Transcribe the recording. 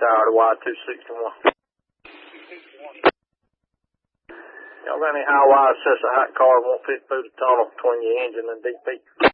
tower to Y261. Y'all got any high wire says a hot car won't fit through the tunnel between your engine and DP?